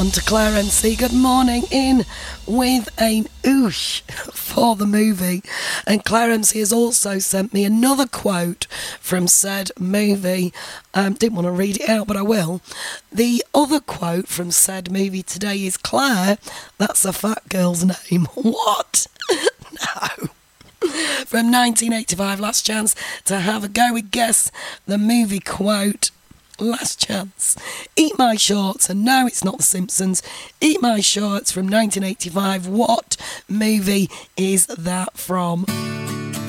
To Claire MC, good morning, in with an oosh for the movie. And Claire MC has also sent me another quote from said movie. Didn't want to read it out, but I will. The other quote from said movie today is, Claire, that's a fat girl's name. What? No. From 1985, last chance to have a go with Guess the Movie quote. Last chance. Eat My Shorts, and no, it's not The Simpsons. Eat My Shorts from 1985. What movie is that from?